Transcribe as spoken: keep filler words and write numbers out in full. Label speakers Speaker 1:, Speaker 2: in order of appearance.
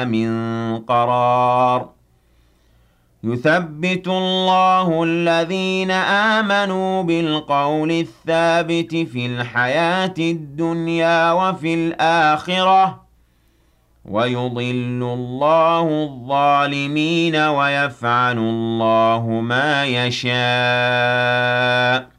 Speaker 1: مِّن قَرَارٍ يُثَبِّتُ اللَّهُ الَّذِينَ آمَنُوا بِالْقَوْلِ الثَّابِتِ فِي الْحَيَاةِ الدُّنْيَا وَفِي الْآخِرَةِ ۖ وَيُضِلُّ اللَّهُ الظَّالِمِينَ وَيَفْعَلُ اللَّهُ مَا يَشَاءُ